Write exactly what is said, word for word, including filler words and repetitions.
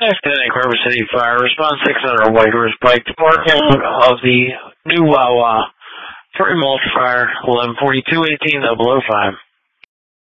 Accident at Carver City Fire. Response six hundred White Horse Pike. Markout of the new Wawa. Three multiplier eleven forty-two eighteen double oh five.